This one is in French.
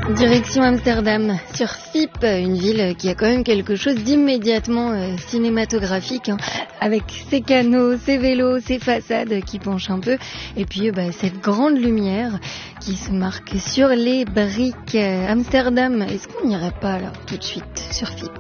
Direction Amsterdam, sur Fiep, une ville qui a quand même quelque chose d'immédiatement cinématographique, hein, avec ses canaux, ses vélos, ses façades qui penchent un peu, et puis cette grande lumière qui se marque sur les briques. Amsterdam, est-ce qu'on n'irait pas là tout de suite sur Fiep ?